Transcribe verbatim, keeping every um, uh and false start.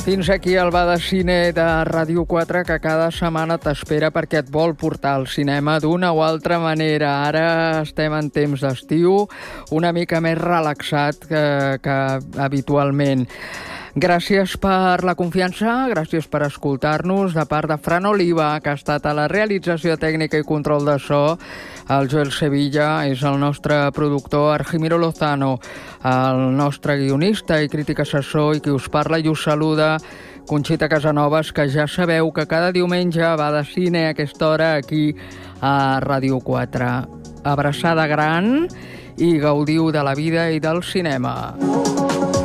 Fins aquí el Va de Cine de Ràdio quatre, que cada setmana t'espera perquè et vol portar al cinema d'una o altra manera. Ara estem en temps d'estiu, una mica més relaxat que, que habitualment. Gràcies per la confiança, gràcies per escoltar-nos. De part de Fran Oliva, que ha estat a la realització tècnica i control de so, el Joel Sevilla és el nostre productor, Argimiro Lozano, el nostre guionista i crític assessor, i qui us parla i us saluda, Conxita Casanovas, que ja sabeu que cada diumenge va de cine a aquesta hora aquí a Ràdio quatre. Abraçada gran i gaudiu de la vida i del cinema.